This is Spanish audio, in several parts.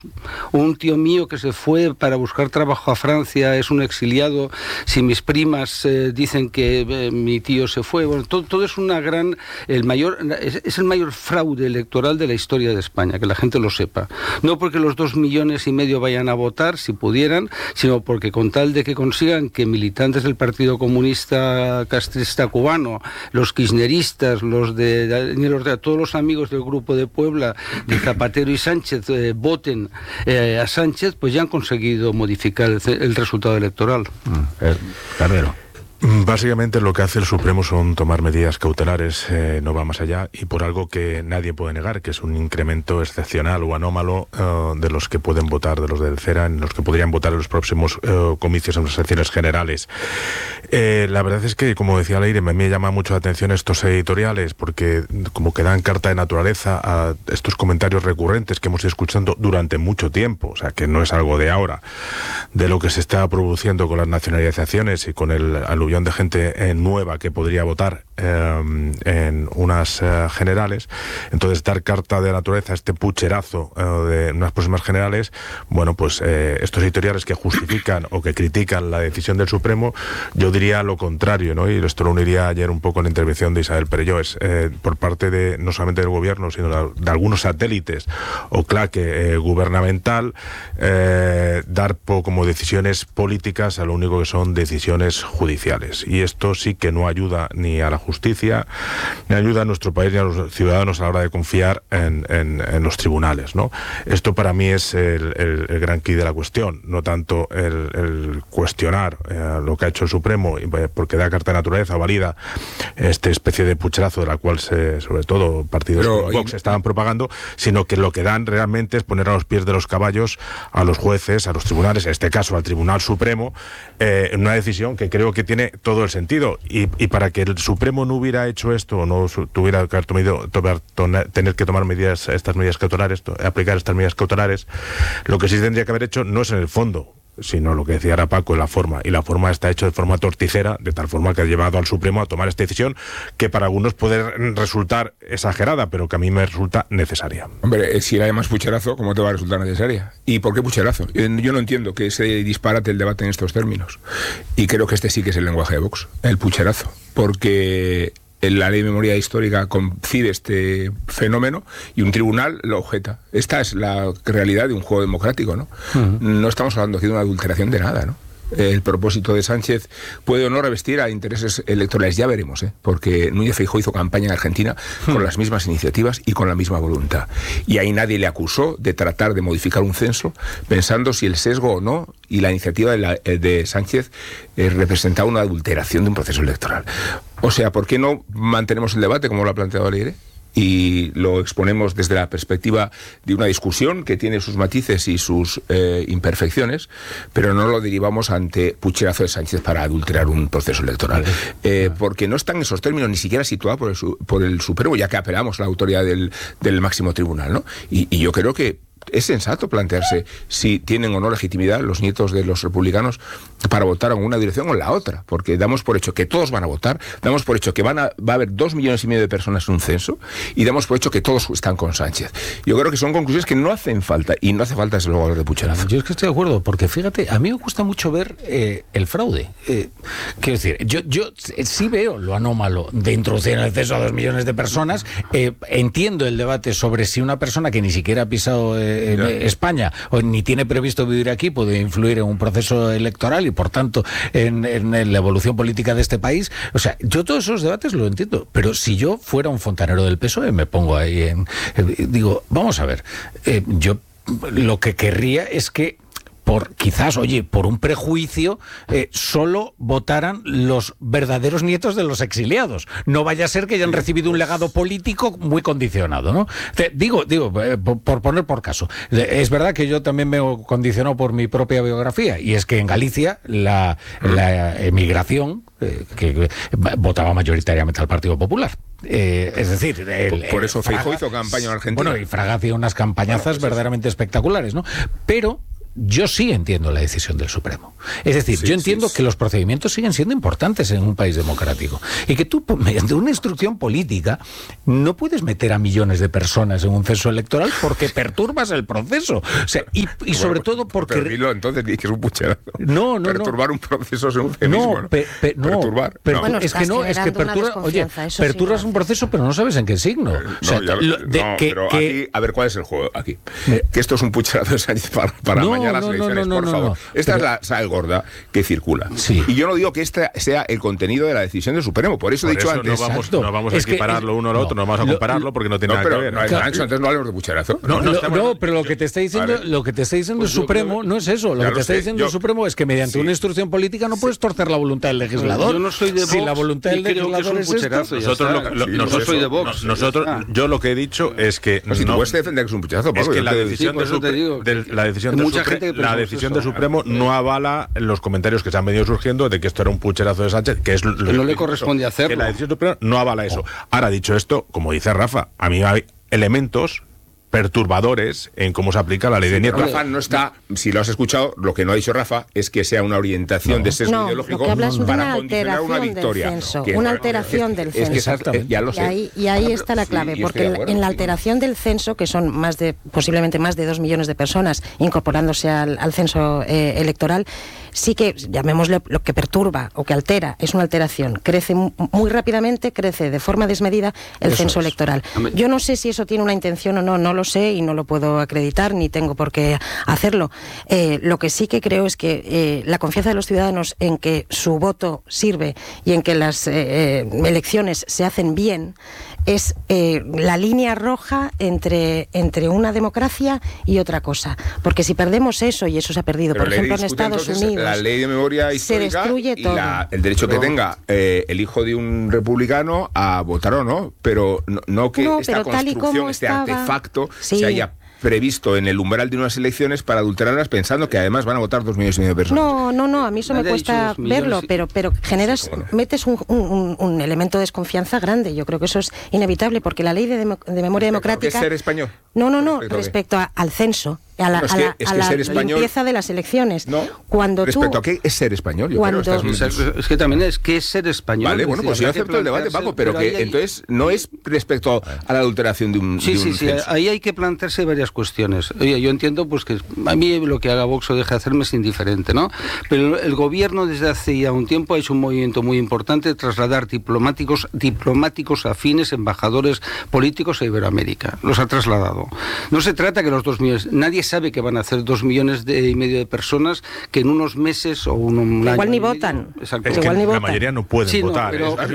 Un tío mío que se fue para buscar trabajo a Francia es un exiliado. Si mis primas dicen que mi tío se fue, bueno, todo es es el mayor fraude electoral de la historia de España, que la gente lo sepa. No porque los 2,5 millones vayan a votar, si pudieran, sino porque con tal de que consigan que militantes del Partido Comunista Castrista Cubano, los kirchneristas, los de todos los amigos del Grupo de Puebla, de Zapatero y Sánchez, voten a Sánchez, pues ya han conseguido modificar el resultado electoral. Carrero. Básicamente lo que hace el Supremo son tomar medidas cautelares, no va más allá, y por algo que nadie puede negar, que es un incremento excepcional o anómalo de los que pueden votar, de los del CERA, en los que podrían votar en los próximos comicios, en las elecciones generales. La verdad es que, como decía Leire, me llama mucho la atención estos editoriales, porque como que dan carta de naturaleza a estos comentarios recurrentes que hemos ido escuchando durante mucho tiempo, o sea, que no es algo de ahora, de lo que se está produciendo con las nacionalizaciones y con el aluvión de gente nueva que podría votar en unas generales. Entonces, dar carta de naturaleza a este pucherazo de unas próximas generales, bueno, pues estos editoriales que justifican o que critican la decisión del Supremo, yo diría lo contrario, ¿no? Y esto lo uniría ayer un poco en la intervención de Isabel Perellós, por parte de no solamente del gobierno, sino de algunos satélites o claque gubernamental, dar como decisiones políticas a lo único que son decisiones judiciales. Y esto sí que no ayuda ni a la justicia, ni ayuda a nuestro país ni a los ciudadanos a la hora de confiar en los tribunales, ¿no? Esto para mí es el gran quid de la cuestión, no tanto el cuestionar lo que ha hecho el Supremo, porque da carta de naturaleza, valida esta especie de pucherazo de la cual sobre todo partidos como Vox estaban propagando, sino que lo que dan realmente es poner a los pies de los caballos a los jueces, a los tribunales, en este caso al Tribunal Supremo, en una decisión que creo que tiene todo el sentido, y para que el Supremo no hubiera hecho esto, o no tuviera que tener que tomar estas medidas cautelares, aplicar estas medidas cautelares, lo que sí tendría que haber hecho no es en el fondo, sino lo que decía ahora Paco, en la forma, y la forma está hecha de forma torticera, de tal forma que ha llevado al Supremo a tomar esta decisión que para algunos puede resultar exagerada, pero que a mí me resulta necesaria. Hombre, si era más pucherazo, ¿cómo te va a resultar necesaria? ¿Y por qué pucherazo? Yo no entiendo que se disparate el debate en estos términos, y creo que este sí que es el lenguaje de Vox, el pucherazo, porque la ley de memoria histórica concibe este fenómeno y un tribunal lo objeta. Esta es la realidad de un juego democrático, ¿no? No estamos hablando aquí de una adulteración de nada, ¿no? El propósito de Sánchez puede o no revestir a intereses electorales, ya veremos, porque Núñez Feijóo hizo campaña en Argentina con las mismas iniciativas y con la misma voluntad. Y ahí nadie le acusó de tratar de modificar un censo pensando si el sesgo o no, y la iniciativa de Sánchez representaba una adulteración de un proceso electoral. O sea, ¿por qué no mantenemos el debate como lo ha planteado Leire? Y lo exponemos desde la perspectiva de una discusión que tiene sus matices y sus imperfecciones, pero no lo derivamos ante pucherazo de Sánchez para adulterar un proceso electoral, porque no están esos términos ni siquiera situados por el Supremo, ya que apelamos a la autoridad del máximo tribunal, ¿no? Y yo creo que es sensato plantearse si tienen o no legitimidad los nietos de los republicanos para votar en una dirección o en la otra, porque damos por hecho que todos van a votar, damos por hecho que va a haber 2,5 millones de personas en un censo, y damos por hecho que todos están con Sánchez. Yo creo que son conclusiones que no hacen falta, y no hace falta desde luego hablar de pucherazo. Yo es que estoy de acuerdo, porque fíjate, a mí me gusta mucho ver el fraude. Quiero decir, yo sí veo lo anómalo de introducir en el censo a 2 millones de personas. Entiendo el debate sobre si una persona que ni siquiera ha pisado España o ni tiene previsto vivir aquí puede influir en un proceso electoral y por tanto en la evolución política de este país. O sea, yo todos esos debates lo entiendo, pero si yo fuera un fontanero del PSOE me pongo ahí digo, vamos a ver, yo lo que querría es que quizás, por un prejuicio, solo votaran los verdaderos nietos de los exiliados. No vaya a ser que hayan recibido un legado político muy condicionado, ¿no? Digo, por poner por caso. Es verdad que yo también me condiciono por mi propia biografía, y es que en Galicia la emigración que votaba mayoritariamente al Partido Popular. Es decir, por eso Feijóo hizo campaña en Argentina. Bueno, y Fraga hacía unas campañazas verdaderamente espectaculares, ¿no? Pero yo sí entiendo la decisión del Supremo. Es decir, yo entiendo que los procedimientos siguen siendo importantes en un país democrático y que tú, mediante una instrucción política, no puedes meter a millones de personas en un censo electoral porque perturbas el proceso. O sea, y sobre todo porque... Pero dilo entonces, que es un pucherazo. No. Perturbar un proceso es un eufemismo, ¿no? Perturbar. Pero bueno, es que perturba, oye, perturbas un proceso, pero no sabes en qué signo. Pero aquí, a ver, ¿cuál es el juego aquí? Que esto es un pucherazo de Sánchez para mañana las elecciones, por favor. Esta es la sal gorda que circula. Sí. Y yo no digo que este sea el contenido de la decisión del Supremo, por eso he dicho antes... No vamos a equipararlo uno al otro, no vamos a compararlo porque no tiene nada que ver. Entonces no hablemos de pucherazo. No, pero lo que te está diciendo, el Supremo no es eso. Lo que te está diciendo el Supremo es que mediante una instrucción política no puedes torcer la voluntad del legislador. Yo no soy de Vox, si la voluntad del legislador es esto. Nosotros, yo lo que he dicho es que si tú puedes defender que es un pucherazo, es que la decisión del Supremo no avala los comentarios que se han venido surgiendo de que esto era un pucherazo de Sánchez, que es que no le corresponde hacerlo. Que la decisión del Supremo no avala eso. Ahora, dicho esto, como dice Rafa, a mí hay elementos perturbadores en cómo se aplica la ley de Nieto. Rafa no está, si lo has escuchado, lo que no ha dicho Rafa es que sea una orientación de sesgo ideológico para condicionar una victoria. Una alteración del censo. Ya lo sé. Y ahí está la clave, porque en la alteración del censo, que son posiblemente más de 2 millones de personas incorporándose al censo electoral, sí que, llamémosle lo que perturba o que altera, es una alteración. Crece muy rápidamente, crece de forma desmedida el censo electoral. Yo no sé si eso tiene una intención o no, no lo sé y no lo puedo acreditar ni tengo por qué hacerlo. Lo que sí que creo es que la confianza de los ciudadanos en que su voto sirve y en que las elecciones se hacen bien es la línea roja entre una democracia y otra cosa. Porque si perdemos eso, y eso se ha perdido, por ejemplo, en Estados Unidos, la ley de memoria histórica, se destruye todo. El derecho que tenga el hijo de un republicano a votar o no, pero no que esta construcción, este artefacto se haya previsto en el umbral de unas elecciones para adulterarlas pensando que además van a votar 2 millones y medio de personas. No, a mí eso me cuesta verlo, pero metes un elemento de desconfianza grande. Yo creo que eso es inevitable, porque la ley de memoria democrática... ¿Es ser español? No, respecto al censo, a la limpieza de las elecciones. No, respecto a qué es ser español. Es que también es qué es ser español. Vale, bueno, pues yo acepto el debate, Paco, pero que entonces no es respecto a la adulteración de un censo. Sí, ahí hay que plantearse varias cuestiones. Oye, yo entiendo pues que a mí lo que haga Vox o deje de hacerme es indiferente, ¿no? Pero el gobierno desde hace ya un tiempo ha hecho un movimiento muy importante de trasladar diplomáticos afines, embajadores políticos a Iberoamérica. Los ha trasladado. No se trata que los 2 millones... Nadie sabe que van a hacer 2 millones y medio de personas que en unos meses o un año... Igual ni votan. Exacto. Es que la mayoría no pueden votar.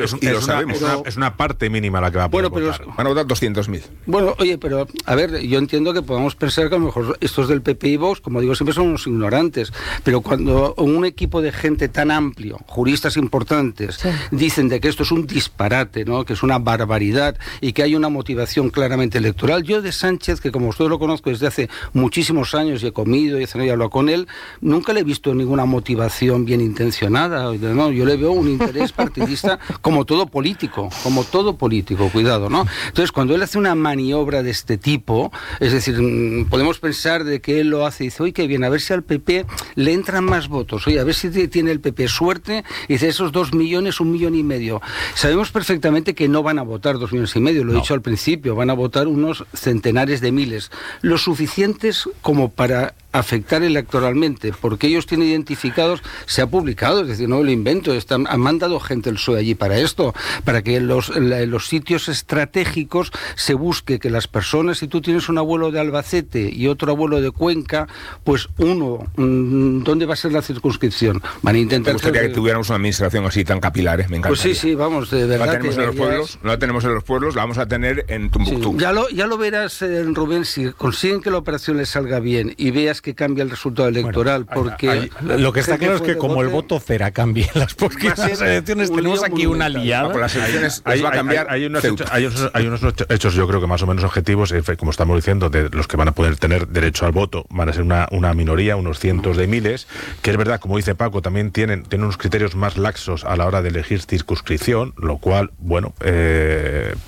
Es una parte mínima la que va a poder votar. Van a votar 200.000. Bueno, oye, pero a ver, yo entiendo que podamos pensar que a lo mejor estos del PP y Vox, como digo, siempre son unos ignorantes, pero cuando un equipo de gente tan amplio, juristas importantes, dicen de que esto es un disparate, ¿no?, que es una barbaridad y que hay una motivación claramente electoral, yo de Sánchez, que como usted lo conozco desde hace muchísimos años y he comido y he cenado y hablado con él, nunca le he visto ninguna motivación bien intencionada, ¿no? Yo le veo un interés partidista como todo político, cuidado, ¿no? Entonces, cuando él hace una maniobra de este tipo, es decir, podemos pensar de que él lo hace y dice, oye, qué bien, a ver si al PP le entran más votos, oye, a ver si tiene el PP suerte, y dice, esos 2 millones, 1,5 millones. Sabemos perfectamente que no van a votar 2,5 millones, lo he dicho al principio, van a votar unos centenares de miles, lo suficientes como para afectar electoralmente, porque ellos tienen identificados, se ha publicado, es decir, no lo invento, han mandado gente el PSOE allí para esto, para que en los sitios estratégicos se busque que las personas, si tú tienes un abuelo de Albacete y otro abuelo de Cuenca, pues uno, ¿dónde va a ser la circunscripción? Van a intentar... Me gustaría que tuviéramos una administración así tan capilar, me encantaría. Pues sí, vamos, de verdad. No la tenemos en los pueblos, la vamos a tener en Tombuctú. Sí, ya lo verás, Rubén, si consiguen que la operación les salga bien y veas que cambia el resultado electoral, porque... lo que está claro es que como el voto cera cambie las próximas elecciones, tenemos aquí una liada. Con las elecciones va a cambiar. Hay unos hechos, yo creo que más o menos objetivos, como estamos diciendo, de los que van a poder tener derecho al voto, van a ser una minoría, unos cientos de miles, que es verdad, como dice Paco, también tienen unos criterios más laxos a la hora de elegir circunscripción, lo cual, bueno,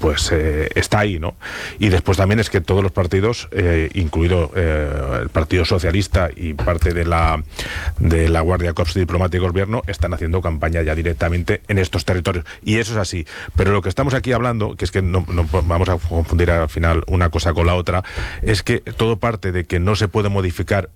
está ahí, ¿no? Y después también es que todos los partidos, incluido el Partido Socialista, Socialista y parte de la Guardia Corps Diplomático del Gobierno están haciendo campaña ya directamente en estos territorios. Y eso es así. Pero lo que estamos aquí hablando, que es que no vamos a confundir al final una cosa con la otra, es que todo parte de que no se puede modificar